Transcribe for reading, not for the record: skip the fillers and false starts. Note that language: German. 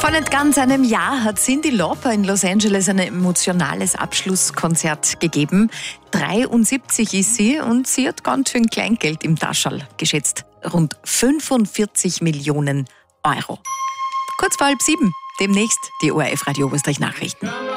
Vor nicht ganz einem Jahr hat Cyndi Lauper in Los Angeles ein emotionales Abschlusskonzert gegeben. 73 ist sie und sie hat ganz schön Kleingeld im Taschel, geschätzt rund 45 Millionen Euro. Kurz vor 6:30, demnächst die ORF Radio Oberösterreich Nachrichten.